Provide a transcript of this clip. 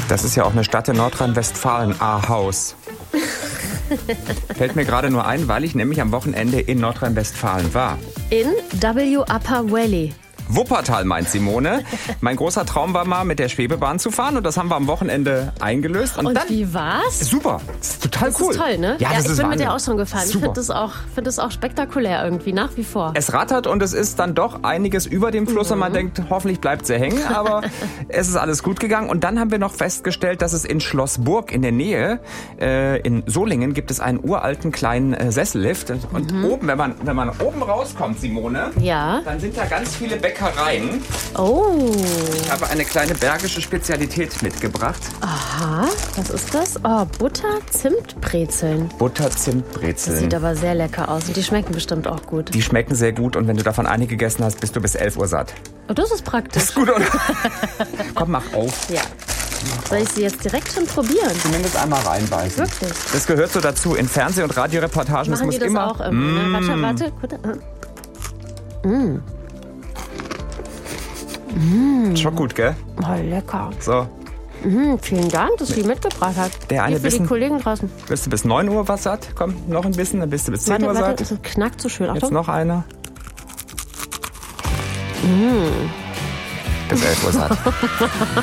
Das ist ja auch eine Stadt in Nordrhein-Westfalen, Ahaus. Fällt mir gerade nur ein, weil ich nämlich am Wochenende in Nordrhein-Westfalen war. In W Upper Valley. Wuppertal, meint Simone. Mein großer Traum war mal, mit der Schwebebahn zu fahren. Und das haben wir am Wochenende eingelöst. Und dann, wie war's? Super. Das ist total Das cool. ist toll, ne? Ja, das ich ist bin mit Wahnsinn. der auch schon gefahren. Super. Ich finde das auch spektakulär irgendwie, nach wie vor. Es rattert und es ist dann doch einiges über dem Fluss und man denkt, hoffentlich bleibt sie hängen, aber es ist alles gut gegangen. Und dann haben wir noch festgestellt, dass es in Schlossburg in der Nähe, in Solingen, gibt es einen uralten kleinen Sessellift. Und oben, wenn man oben rauskommt, Simone, Ja. dann sind da ganz viele Bäckereien. Oh. Ich habe eine kleine bergische Spezialität mitgebracht. Aha, was ist das? Oh, Butter-Zimt-Brezeln. Butter-Zimt-Brezeln. Sieht aber sehr lecker aus und die schmecken bestimmt auch gut. Die schmecken sehr gut und wenn du davon einige gegessen hast, bist du bis 11 Uhr satt. Oh, das ist praktisch. Das ist gut, oder? Komm, mach auf. Ja. Soll ich sie jetzt direkt schon probieren? Zumindest einmal reinbeißen. Wirklich? Das gehört so dazu. In Fernseh- und Radioreportagen. Machen muss die das immer. auch immer? Ne? Warte. Schon gut, gell? Oh, lecker. So, Vielen Dank, dass du die mitgebracht hast. Der eine Hier für die Bissen- Kollegen draußen. bist du bis 9 Uhr was satt? Komm, noch ein bisschen, dann bist du bis 10 Uhr Warte, satt. das knackt so schön. Jetzt Achtung. noch einer. Bis 11 Uhr satt.